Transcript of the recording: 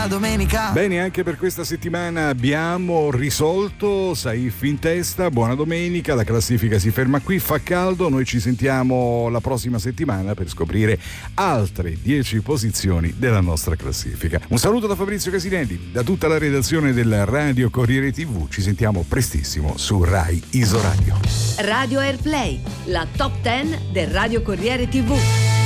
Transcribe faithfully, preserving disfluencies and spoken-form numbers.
buona domenica. Bene, anche per questa settimana abbiamo risolto Saif in testa, buona domenica, la classifica si ferma qui, fa caldo, noi ci sentiamo la prossima settimana per scoprire altre dieci posizioni della nostra classifica. Un saluto da Fabrizio Casinelli, da tutta la redazione del Radio Corriere tivù, ci sentiamo prestissimo su Rai Isoradio. Radio Airplay, la top dieci del Radio Corriere tivù.